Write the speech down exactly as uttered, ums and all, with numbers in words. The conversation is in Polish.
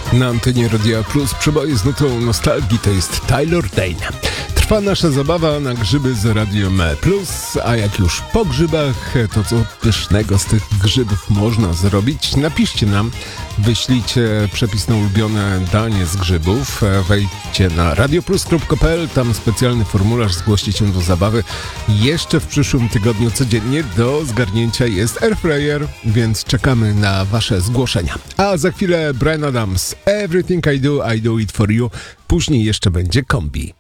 Na antenie Radia Plus przeboje z nutą nostalgii to jest Tyler Dane. Trwa nasza zabawa na grzyby z Radiem Plus, a jak już po grzybach, to co pysznego z tych grzybów można zrobić? Napiszcie nam, wyślijcie przepis na ulubione danie z grzybów, wejdźcie na radioplus kropka p l, tam specjalny formularz, zgłoście się do zabawy. Jeszcze w przyszłym tygodniu codziennie do zgarnięcia jest airfryer, więc czekamy na wasze zgłoszenia. A za chwilę Bryan Adams, Everything I Do, I Do It For You, później jeszcze będzie kombi.